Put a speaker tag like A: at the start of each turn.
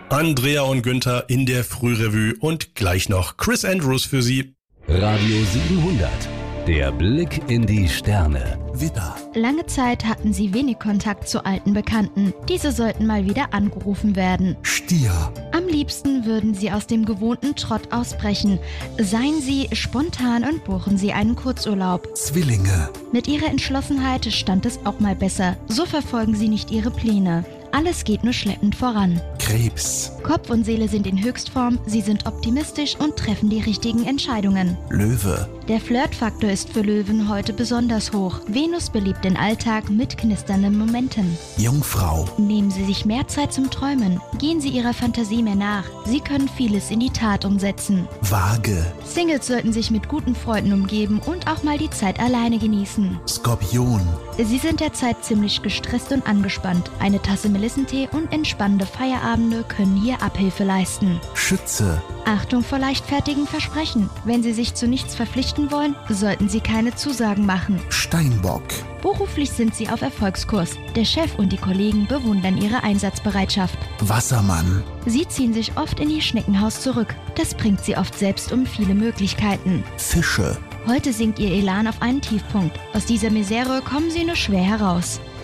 A: Andrea und Günther in der Frührevue und gleich noch Chris Andrews für Sie.
B: Radio 700, der Blick in die Sterne.
C: Widder.
D: Lange Zeit hatten sie wenig Kontakt zu alten Bekannten. Diese sollten mal wieder angerufen werden.
C: Stier.
D: Am liebsten würden sie aus dem gewohnten Trott ausbrechen. Seien sie spontan und buchen sie einen Kurzurlaub.
C: Zwillinge.
D: Mit ihrer Entschlossenheit stand es auch mal besser. So verfolgen sie nicht ihre Pläne. Alles geht nur schleppend voran.
C: Krebs.
D: Kopf und Seele sind in Höchstform, sie sind optimistisch und treffen die richtigen Entscheidungen.
C: Löwe.
D: Der Flirtfaktor ist für Löwen heute besonders hoch. Venus beliebt den Alltag mit knisternden Momenten.
C: Jungfrau.
D: Nehmen Sie sich mehr Zeit zum Träumen. Gehen Sie Ihrer Fantasie mehr nach. Sie können vieles in die Tat umsetzen.
C: Waage.
D: Singles sollten sich mit guten Freunden umgeben und auch mal die Zeit alleine genießen.
C: Skorpion.
D: Sie sind derzeit ziemlich gestresst und angespannt. Eine Tasse Melissentee und entspannende Feierabende können hier Abhilfe leisten.
C: Schütze.
D: Achtung vor leichtfertigen Versprechen. Wenn Sie sich zu nichts verpflichten wollen, sollten Sie keine Zusagen machen.
C: Steinbock.
D: Beruflich sind Sie auf Erfolgskurs. Der Chef und die Kollegen bewundern Ihre Einsatzbereitschaft.
C: Wassermann.
D: Sie ziehen sich oft in Ihr Schneckenhaus zurück. Das bringt Sie oft selbst um viele Möglichkeiten.
C: Fische.
D: Heute sinkt Ihr Elan auf einen Tiefpunkt. Aus dieser Misere kommen Sie nur schwer heraus.